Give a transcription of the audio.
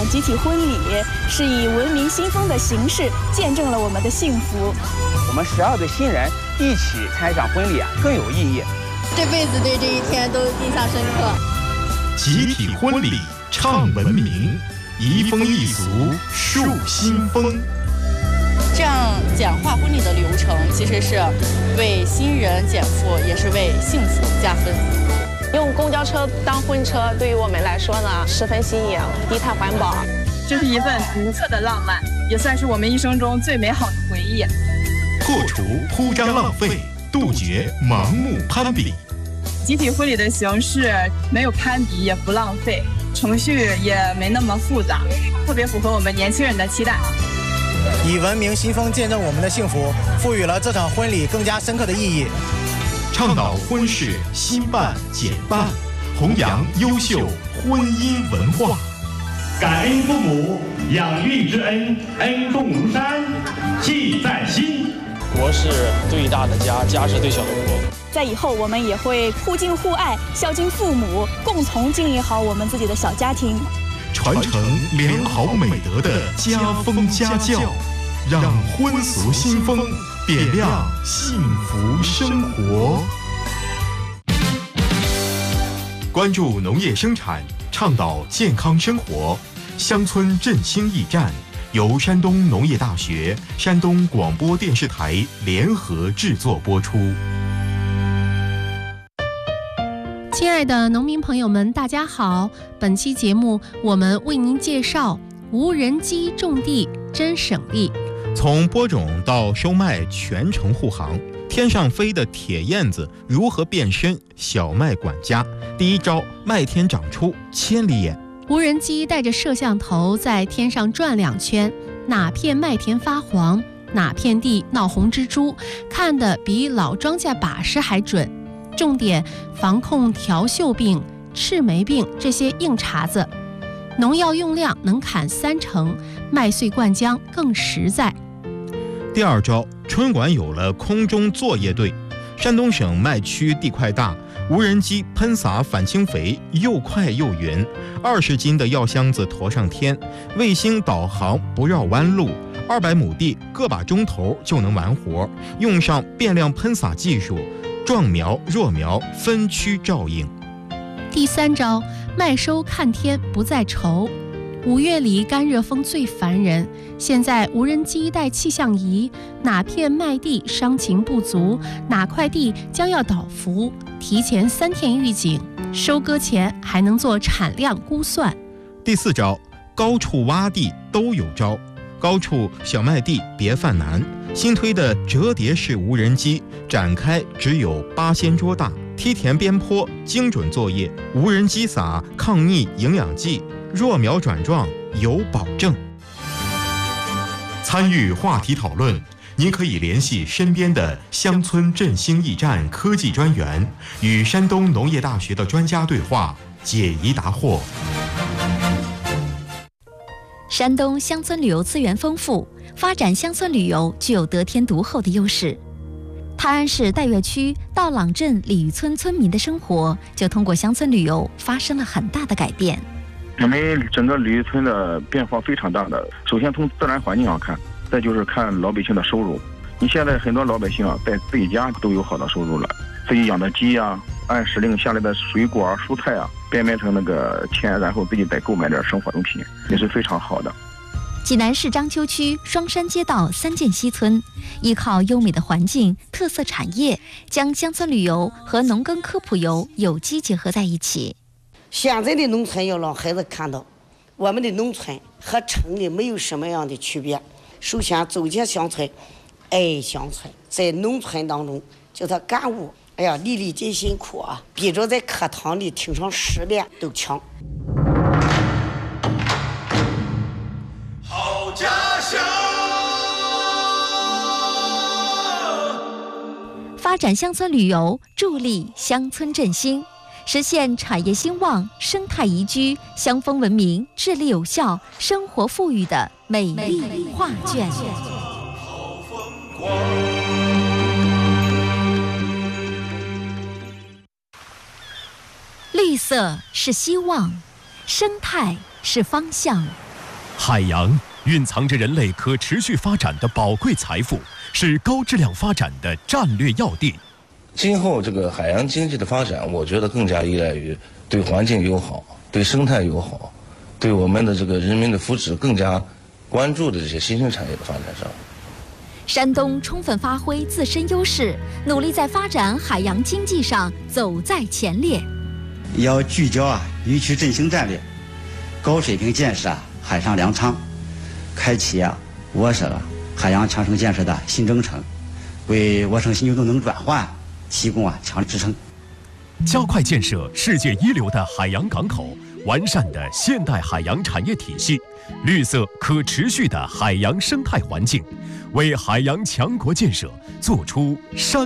场集体婚礼，是以文明新风的形式见证了我们的幸福。 我们12对新人一起参与一场婚礼更有意义。 这辈子对这一天都印象深刻。 集体婚礼唱文明，移风易俗树新风。 这样简化婚礼的流程，其实是为新人减负，也是为幸福加分。 用公交车当婚车，对于我们来说呢，十分新颖，低碳环保。 这是一份独特的浪漫，也算是我们一生中最美好的回忆。 破除铺张浪费，杜绝盲目攀比。 集体婚礼的形式没有攀比，也不浪费，程序也没那么复杂，特别符合我们年轻人的期待。 以文明新风见证我们的幸福，赋予了这场婚礼更加深刻的意义。 倡导婚事新办简办，弘扬优秀婚姻文化。 感恩父母养育之恩，恩重如山，记在心。 国是对大的家，家是对小的国。 在以后，我们也会互敬互爱，孝敬父母，共同经营好我们自己的小家庭， 传承良好美德的家风家教，让婚俗新风点亮幸福生活。关注农业生产，倡导健康生活，乡村振兴驿站由山东农业大学、山东广播电视台联合制作播出。 亲爱的农民朋友们，大家好！本期节目我们为您介绍无人机种地真省力。 从播种到收麦全程护航，天上飞的铁燕子如何变身小麦管家？第一招，麦田长出千里眼。 无人机带着摄像头在天上转2圈，哪片麦田发黄，哪片地闹红蜘蛛，看得比老庄稼把式还准。重点防控条锈病、赤霉病这些硬茬子，农药用量能砍30%，麦穗灌浆更实在。 第二招，春管有了空中作业队。山东省麦区地块大，无人机喷洒反青肥又快又匀，20斤的药箱子驮上天，卫星导航不绕弯路，200亩地个把钟头就能完活。用上变量喷洒技术，壮苗弱苗分区照应。 第3招，麦收看天不再愁。5月里干热风最烦人，现在无人机带气象仪，哪片麦地伤晴不足，哪块地将要倒伏，提前3天预警，收割前还能做产量估算。 第4招，高处洼地都有招。高处小麦地别犯难，新推的折叠式无人机展开只有8仙桌大，梯田边坡精准作业，无人机撒抗逆营养剂，弱苗转壮有保证。 参与话题讨论，您可以联系身边的乡村振兴驿站科技专员，与山东农业大学的专家对话，解疑答惑。 山东乡村旅游资源丰富，发展乡村旅游具有得天独厚的优势。泰安市岱岳区道朗镇鲤鱼村村民的生活就通过乡村旅游发生了很大的改变。 因为整个鲤鱼村的变化非常大的，首先从自然环境上看，再就是看老百姓的收入。你现在很多老百姓在自己家都有好的收入了，自己养的鸡按时令下来的水果蔬菜变卖成那个钱，然后自己再购买点生活用品，也是非常好的。 济南市章丘区双山街道3涧西村，依靠优美的环境、特色产业，将乡村旅游和农耕科普游有机结合在一起。 现在的农村要让孩子看到，我们的农村和城里没有什么样的区别。首先走进乡村，爱乡村，在农村当中叫他感悟，哎呀，粒粒皆辛苦比着在课堂里听上10遍都强。 好家乡。 发展乡村旅游，助力乡村振兴，实现产业兴旺、生态宜居、乡风文明、治理有效、生活富裕的美丽画卷。绿色是希望，生态是方向， 海洋蕴藏着人类可持续发展的宝贵财富，是高质量发展的战略要地。 今后这个海洋经济的发展，我觉得更加依赖于对环境友好、对生态友好、对我们的这个人民的福祉更加关注的这些新兴产业的发展上。 山东充分发挥自身优势，努力在发展海洋经济上走在前列。 要聚焦渔区振兴战略，高水平建设海上粮仓，开启我省海洋强省建设的新征程，为我省新旧动能转换提供强力支撑。 加快建设世界一流的海洋港口，完善的现代海洋产业体系，绿色可持续的海洋生态环境，为海洋强国建设做出